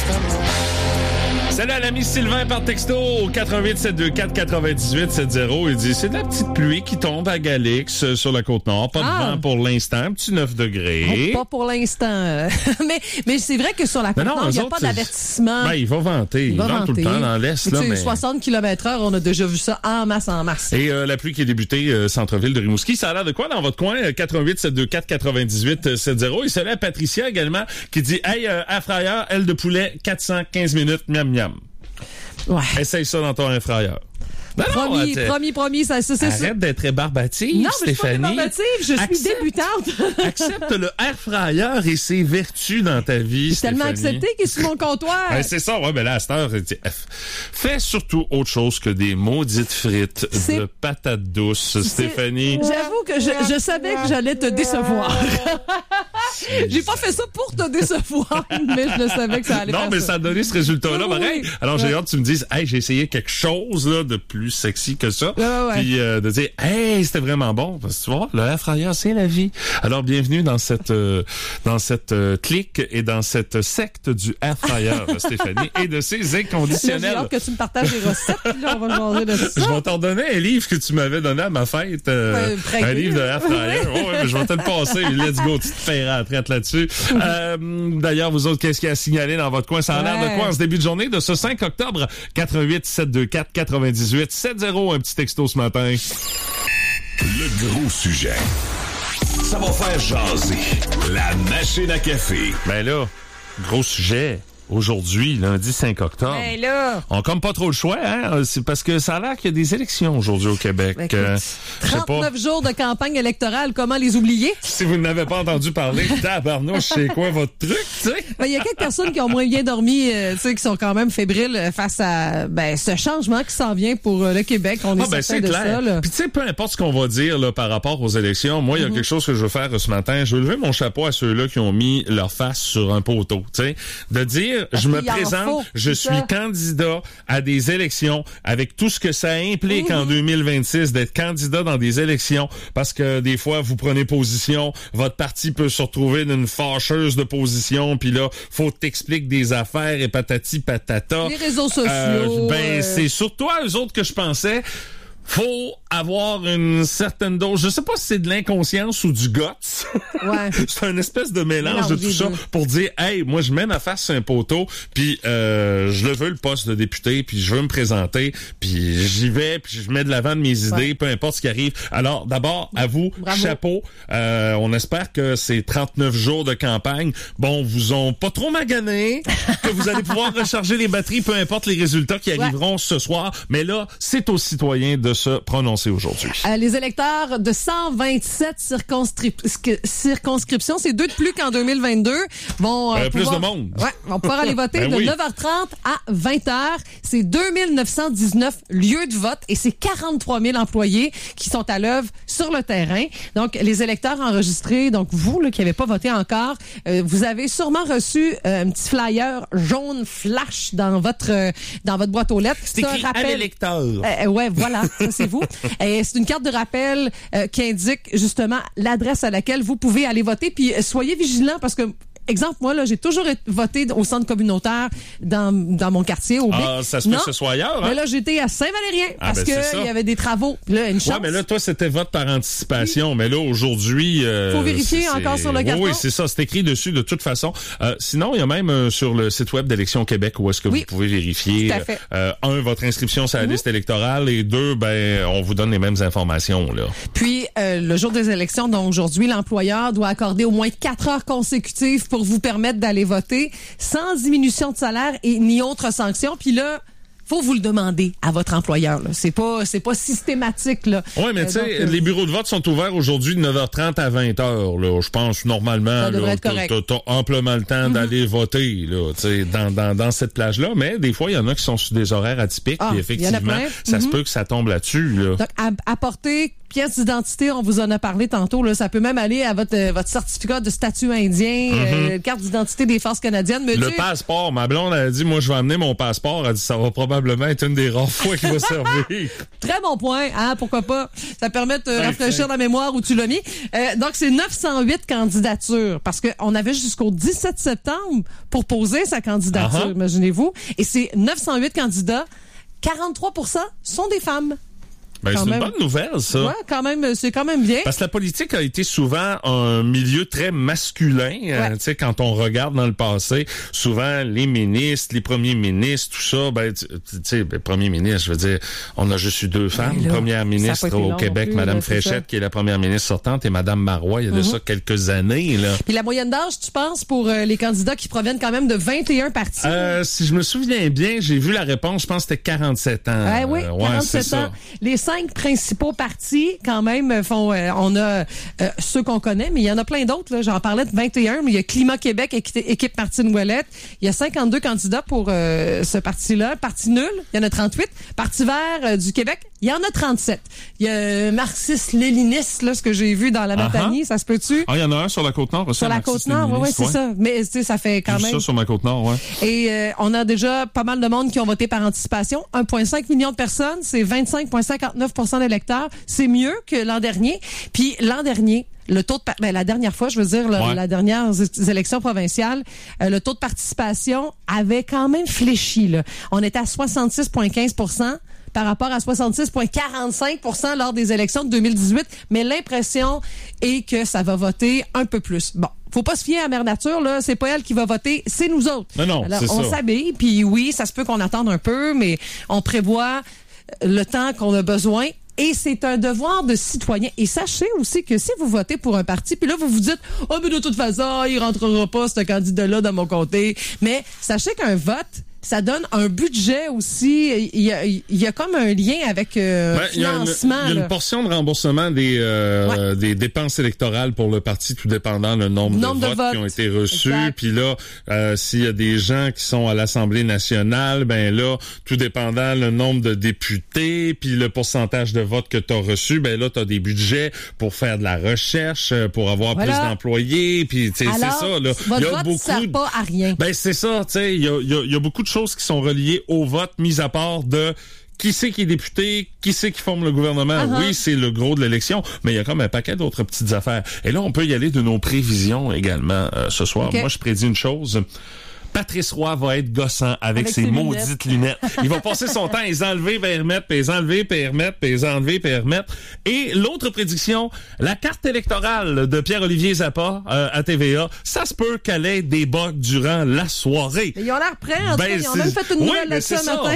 Salut à l'ami Sylvain par texto au 88 724 98 70. Il dit c'est de la petite pluie qui tombe à Galix sur la Côte-Nord. Pas de vent pour l'instant, petit 9 degrés. Pas pour l'instant. mais c'est vrai que sur la Côte-Nord, il n'y a pas d'avertissement. Ben, il va venter. Il vente tout le temps dans l'Est. Là, mais 60 km/h, on a déjà vu ça en masse. Et la pluie qui est débutée centre-ville de Rimouski, ça a l'air de quoi dans votre coin? 88 724 98 70. Et salut à Patricia également qui dit hey, air fryer, aile de poulet, 415 minutes, miam miam. Ouais. Essaye ça dans ton air fryer. Promis, ça. Arrête d'être rébarbative, non, mais Stéphanie. Non, je suis pas rébarbative, je suis débutante. Accepte le air fryer et ses vertus dans ta vie, Stéphanie. Tellement accepté qu'il est sur mon comptoir. Ben, c'est ça, ouais, mais là, à cette heure, fais surtout autre chose que des maudites frites de patates douces, Stéphanie. J'avoue que je savais que j'allais te décevoir. J'ai pas fait ça pour te décevoir, mais je le savais que ça allait. Non, mais ça a donné ce résultat-là, pareil. Alors, j'ai hâte que tu me dises, hey, j'ai essayé quelque chose, là, de plus sexy que ça. Puis, de dire, hey, c'était vraiment bon. Parce que tu vois, le air fryer, c'est la vie. Alors, bienvenue dans cette clique et dans cette secte du air fryer, Stéphanie, et de ses inconditionnels. Là, j'ai hâte que tu me partages des recettes, là, on va jaser de ça. Je vais t'en donner un livre que tu m'avais donné à ma fête. Un livre de air fryer. Ouais, mais je vais te le passer. Let's go, tu te feras à traite là-dessus. D'ailleurs, vous autres, qu'est-ce qu'il y a à signaler dans votre coin? Ça a l'air de quoi en ce début de journée de ce 5 octobre? 88 724 98 70, un petit texto ce matin. Le gros sujet. Ça va faire jaser. La machine à café. Ben là, gros sujet. Aujourd'hui, lundi 5 octobre. Ben là. On comme pas trop le choix, hein? C'est parce que ça a l'air qu'il y a des élections aujourd'hui au Québec. Ben, écoute, 39 jours de campagne électorale, comment les oublier? Si vous n'avez pas entendu parler, tabarnouche, c'est quoi votre truc, tu sais? Ben, il y a quelques personnes qui ont moins bien dormi, tu sais, qui sont quand même fébriles face à, ce changement qui s'en vient pour le Québec. On est certain de ça, là. Puis tu sais, peu importe ce qu'on va dire, là, par rapport aux élections, moi, il y a quelque chose que je veux faire ce matin. Je veux lever mon chapeau à ceux-là qui ont mis leur face sur un poteau, tu sais. De dire, je me présente, je suis candidat à des élections avec tout ce que ça implique en 2026 d'être candidat dans des élections parce que des fois vous prenez position, votre parti peut se retrouver d'une fâcheuse de position puis là faut t'expliquer des affaires et patati patata. Les réseaux sociaux. C'est sur toi eux autres que je pensais. Faut avoir une certaine dose. Je sais pas si c'est de l'inconscience ou du guts. Ouais. C'est un espèce de mélange de tout ça pour dire, hey, moi, je mets ma face sur un poteau, puis je le veux le poste de député, puis je veux me présenter, puis j'y vais, puis je mets de l'avant de mes idées, peu importe ce qui arrive. Alors, d'abord, à vous, bravo. Chapeau. On espère que ces 39 jours de campagne, vous ont pas trop magané, que vous allez pouvoir recharger les batteries, peu importe les résultats qui arriveront ce soir. Mais là, c'est aux citoyens de se prononcer aujourd'hui. Les électeurs de 127 circonscriptions, c'est 2 de plus qu'en 2022, vont plus de monde. Vont pouvoir aller voter de 9h30 à 20h. C'est 2919 lieux de vote et c'est 43 000 employés qui sont à l'œuvre sur le terrain. Donc, les électeurs enregistrés, donc vous là, qui n'avez pas voté encore, vous avez sûrement reçu un petit flyer jaune flash dans votre boîte aux lettres. C'est écrit à l'électeur. Voilà. C'est vous. Et c'est une carte de rappel qui indique justement l'adresse à laquelle vous pouvez aller voter. Puis soyez vigilants parce que exemple, moi, là, j'ai toujours voté au centre communautaire dans mon quartier, au Bic. Ah, ça se peut que ce soit ailleurs, hein? Mais là, j'étais à Saint-Valérien parce que il y avait des travaux. Là, une chance. Ouais, mais là, toi, c'était vote par anticipation. Oui. Mais là, aujourd'hui... faut vérifier encore sur le carton. Oui, c'est ça. C'est écrit dessus de toute façon. Sinon, il y a même sur le site web d'Élections Québec où est-ce que vous pouvez vérifier, votre inscription sur la liste électorale et 2, on vous donne les mêmes informations, là. Puis, le jour des élections, donc aujourd'hui, l'employeur doit accorder au moins 4 heures consécutives pour vous permettre d'aller voter sans diminution de salaire et ni autre sanction. Puis là, faut vous le demander à votre employeur. Là. C'est pas systématique. Là. Oui, mais tu sais, les bureaux de vote sont ouverts aujourd'hui de 9h30 à 20h. Là. Je pense normalement t'as amplement le temps d'aller voter là, dans cette plage-là. Mais des fois, il y en a qui sont sur des horaires atypiques. Puis effectivement, ça se peut que ça tombe là-dessus. Là. Donc, apporter pièce d'identité, on vous en a parlé tantôt, là, ça peut même aller à votre certificat de statut indien, carte d'identité des forces canadiennes. Mais le passeport, ma blonde a dit, moi je vais amener mon passeport, elle a dit ça va probablement être une des rares fois qu'il va servir. Très bon point, hein, pourquoi pas. Ça permet de rafraîchir la mémoire où tu l'as mis. Donc c'est 908 candidatures parce qu'on avait jusqu'au 17 septembre pour poser sa candidature, imaginez-vous. Et c'est 908 candidats, 43% sont des femmes. Ben, c'est une bonne nouvelle, ça. Ouais, quand même, c'est quand même bien. Parce que la politique a été souvent un milieu très masculin. Tu sais, quand on regarde dans le passé, souvent les ministres, les premiers ministres, tout ça, ben, tu sais, premier ministre, je veux dire, on a juste eu 2 femmes. Première ministre au Québec, Mme Fréchette, qui est la première ministre sortante, et Mme Marois, il y a de ça quelques années, là. Puis la moyenne d'âge, tu penses, pour les candidats qui proviennent quand même de 21 partis? Si je me souviens bien, j'ai vu la réponse, je pense que c'était 47 ans. Oui, 47 ans. Les 5 principaux partis, quand même, font... on a ceux qu'on connaît, mais il y en a plein d'autres. Là. J'en parlais de 21, mais il y a Climat Québec, équipe Martine Ouellette. Il y a 52 candidats pour ce parti-là. Parti nul, il y en a 38. Parti vert du Québec, il y en a 37. Il y a marxiste-léniniste, là, ce que j'ai vu dans la Matanie, ça se peut-tu? Ah, il y en a un sur la Côte-Nord aussi. Sur la Côte-Nord, oui, c'est ça. Mais ça fait quand même... ça sur ma Côte-Nord, oui. Et on a déjà pas mal de monde qui ont voté par anticipation. 1,5 million de personnes, c'est 25,59% d'électeurs. C'est mieux que l'an dernier. Puis l'an dernier, le taux de la dernière fois, je veux dire, la dernière élections provinciales, le taux de participation avait quand même fléchi, là. On était à 66,15% par rapport à 66,45% lors des élections de 2018, mais l'impression est que ça va voter un peu plus. Bon, faut pas se fier à Mère Nature, là, c'est pas elle qui va voter, c'est nous autres. Non, alors, c'est on ça. s'habille, puis oui, ça se peut qu'on attende un peu, mais on prévoit le temps qu'on a besoin. Et c'est un devoir de citoyen. Et sachez aussi que si vous votez pour un parti, puis là, vous vous dites, « Oh, mais de toute façon, il rentrera pas, ce candidat-là, dans mon comté. » Mais sachez qu'un vote, ça donne un budget aussi. Il y a comme un lien avec financement. Il y a une portion de remboursement des dépenses électorales pour le parti, tout dépendant le nombre de votes qui ont été reçus. Puis là, s'il y a des gens qui sont à l'Assemblée nationale, ben là, tout dépendant le nombre de députés, puis le pourcentage de votes que tu as reçus, ben là, tu as des budgets pour faire de la recherche, pour avoir plus d'employés. Puis c'est ça. Là. Votre vote ne sert pas à rien. Ben c'est ça. Tu sais, il y a beaucoup de choses qui sont reliées au vote, mis à part de qui c'est qui est député, qui c'est qui forme le gouvernement. Oui, c'est le gros de l'élection, mais il y a comme un paquet d'autres petites affaires. Et là, on peut y aller de nos prévisions également ce soir. Moi, je prédis une chose. Patrice Roy va être gossant avec ses maudites lunettes. Il va passer son temps à les enlever, puis les remettre, puis les enlever, puis les remettre, puis les enlever, puis les remettre. Et l'autre prédiction, la carte électorale de Pierre-Olivier Zappa à TVA, ça se peut qu'elle ait des bugs durant la soirée. Ils ont l'air prêts, en tout cas, ils ont même fait une nouvelle là-dessus ce matin.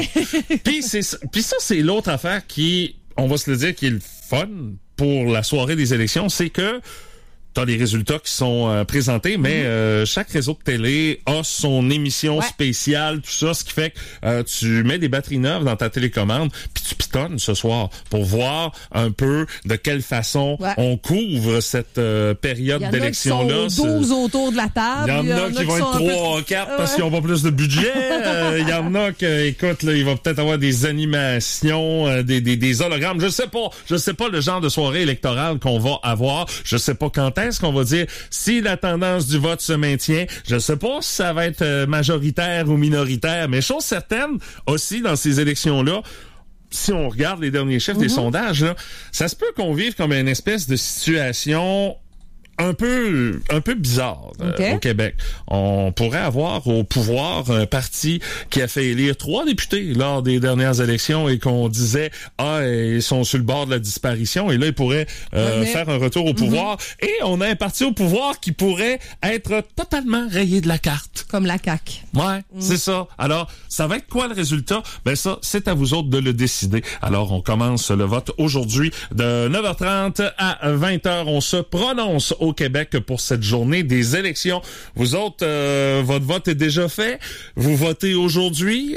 Puis ça, c'est l'autre affaire qui, on va se le dire, qui est le fun pour la soirée des élections, c'est que t'as les résultats qui sont présentés, mais chaque réseau de télé a son émission spéciale, tout ça, ce qui fait que tu mets des batteries neuves dans ta télécommande, puis tu pitonnes ce soir pour voir un peu de quelle façon on couvre cette période d'élection-là. Il y en a qui sont 12 autour de la table. Il y en a qui vont être 3 ou 4 parce qu'ils n'ont pas plus de budget. Il y en a qui, écoute, là, il va peut-être avoir des animations, des hologrammes. Je sais pas le genre de soirée électorale qu'on va avoir. Je sais pas quand est-ce qu'on va dire si la tendance du vote se maintient. Je sais pas si ça va être majoritaire ou minoritaire, mais chose certaine aussi dans ces élections-là, si on regarde les derniers chiffres des sondages, là, ça se peut qu'on vive comme une espèce de situation un peu bizarre au Québec. On pourrait avoir au pouvoir un parti qui a fait élire 3 députés lors des dernières élections et qu'on disait ils sont sur le bord de la disparition et là ils pourraient faire un retour au pouvoir et on a un parti au pouvoir qui pourrait être totalement rayé de la carte. Comme la CAQ. Ouais, c'est ça. Alors, ça va être quoi le résultat? Ben ça, c'est à vous autres de le décider. Alors, on commence le vote aujourd'hui de 9h30 à 20h. On se prononce au Québec pour cette journée des élections. Vous autres, votre vote est déjà fait. Vous votez aujourd'hui.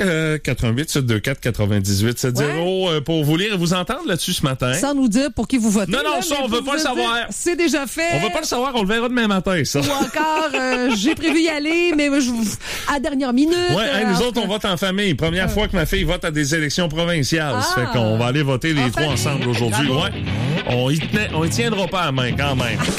88-724-9870 pour vous lire et vous entendre là-dessus ce matin. Sans nous dire pour qui vous votez. Non, ça, on veut pas le savoir. C'est déjà fait. On veut pas le savoir, on le verra demain matin, ça. Ou encore, j'ai prévu y aller, mais à dernière minute. Ouais, nous autres, on vote en famille. Première fois que ma fille vote à des élections provinciales. Ça fait qu'on va aller voter les 3 ensemble aujourd'hui. Ouais. on y tiendra pas à main quand même.